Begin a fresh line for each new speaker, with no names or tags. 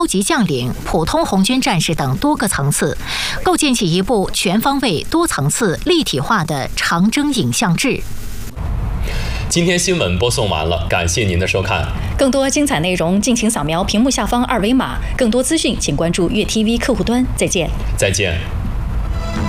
高级将领、普通红军战士等多个层次，构建起一部全方位、多层次、立体化的长征影像志。
今天新闻播送完了，感谢您的收看。
更多精彩内容，敬请扫描屏幕下方2维码。更多资讯，请关注粤 TV 客户端。再见。
再见。